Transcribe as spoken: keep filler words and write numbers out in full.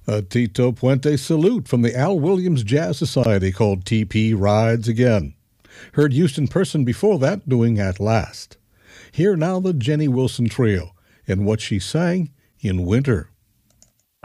A Tito Puente salute from the Al Williams Jazz Society called T P Rides Again. Heard Houston Person before that doing At Last. Here now the Jenny Wilson Trio and what she sang in Winter.